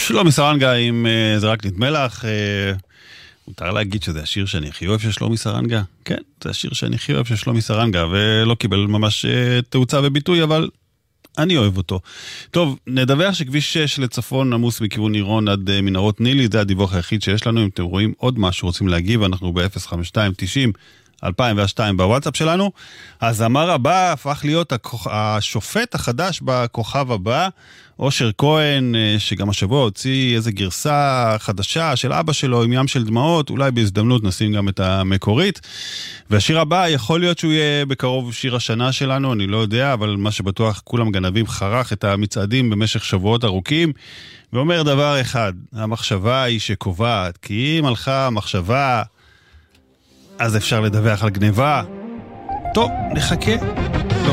שלומי סרנגה, אם זה רק נדמה לך, מותר להגיד שזה השיר שאני הכי אוהב של שלומי סרנגה? כן, זה השיר שאני הכי אוהב של שלומי סרנגה, ולא קיבל ממש תאוצה וביטוי, אבל אני אוהב אותו. טוב, נדבר שכביש 6 לצפון עמוס מכיוון עירון עד מנהרות נילי, זה הדיווח היחיד שיש לנו. אם אתם רואים עוד משהו רוצים להגיב, אנחנו ב-052-90-2002 בוואטסאפ שלנו. הזמר הבא הפך להיות השופט החדש בכוכב הבא, אושר כהן, שגם השבוע הוציא איזו גרסה חדשה של אבא שלו עם ים של דמעות, אולי בהזדמנות נשים גם את המקורית. והשיר הבא יכול להיות שהוא יהיה בקרוב שיר השנה שלנו, אני לא יודע, אבל מה שבטוח כולם גנבים חרך את המצעדים במשך שבועות ארוכים, ואומר דבר אחד, המחשבה היא שקובעת, כי אם הלכה המחשבה, אז אפשר לדווח על גניבה. טוב, נחכה.